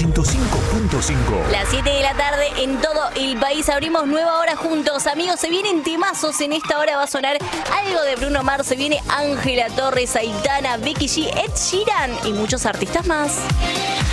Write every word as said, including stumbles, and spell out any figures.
ciento cinco punto cinco. Las siete de la tarde en todo el país. Abrimos nueva hora juntos. Amigos, se vienen temazos. En esta hora va a sonar algo de Bruno Mars. Se viene Ángela Torres, Aitana, Becky G, Ed Sheeran y muchos artistas más.